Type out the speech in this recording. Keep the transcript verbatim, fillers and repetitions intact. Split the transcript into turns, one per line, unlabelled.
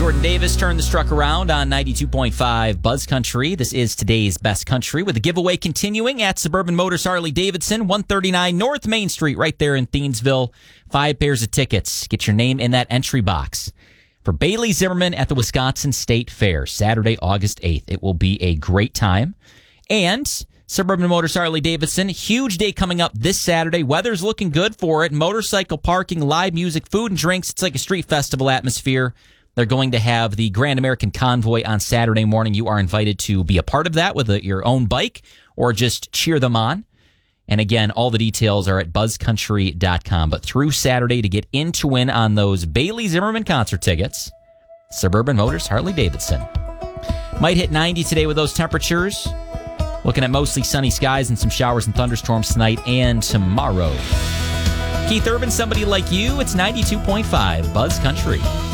Jordan Davis. Turn the truck around on ninety-two point five Buzz Country. This is today's Best Country with a giveaway continuing at Suburban Motors Harley-Davidson, one thirty-nine North Main Street, right there in Thiensville. Five pairs of tickets. Get your name in that entry box for Bailey Zimmerman at the Wisconsin State Fair, Saturday, August eighth. It will be a great time. And Suburban Motors Harley-Davidson, huge day coming up this Saturday. Weather's looking good for it. Motorcycle parking, live music, food and drinks. It's like a street festival atmosphere. They're going to have the Grand American Convoy on Saturday morning. You are invited to be a part of that with a, your own bike or just cheer them on. And again, all the details are at buzz country dot com. But through Saturday, to get in to win on those Bailey Zimmerman concert tickets, Suburban Motors Harley-Davidson. Might hit ninety today with those temperatures. Looking at mostly sunny skies and some showers and thunderstorms tonight and tomorrow. Keith Urban, Somebody Like You. It's ninety-two point five Buzz Country.